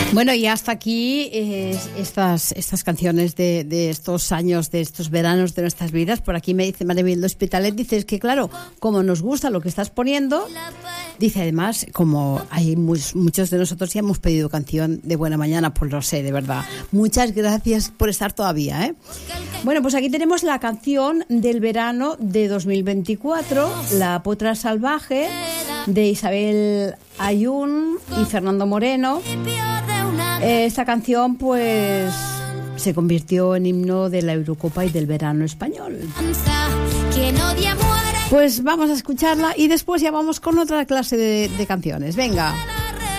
Bueno, y hasta aquí estas canciones de estos años, de estos veranos de nuestras vidas. Por aquí me dice Maribel Hospitalet, dice, es que claro, como nos gusta lo que estás poniendo, dice además, como hay muchos de nosotros ya hemos pedido canción de Buena Mañana, pues lo sé, de verdad. Muchas gracias por estar todavía, ¿eh? Bueno, pues aquí tenemos la canción del verano de 2024, La Potra Salvaje, de Isabel Ayun y Fernando Moreno. Esta canción pues se convirtió en himno de la Eurocopa y del verano español. Pues vamos a escucharla y después ya vamos con otra clase de canciones. Venga.